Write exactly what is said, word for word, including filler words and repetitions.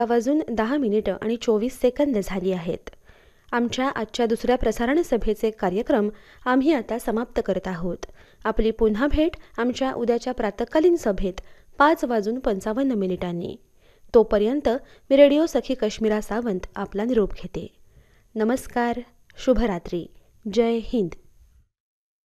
वाजून दहा मिनिटं आणि चोवीस सेकंद झाली आहेत. आमच्या आजच्या दुसऱ्या प्रसारण सभेचे कार्यक्रम आम्ही आता समाप्त करत आहोत. आपली पुन्हा भेट आमच्या उद्याच्या प्रातःकालीन सभेत पाच वाजून पंचावन्न मिनिटांनी. तोपर्यंत मी रेडिओ सखी कश्मीरा सावंत आपला निरोप घेते. नमस्कार. शुभरात्री. जय हिंद.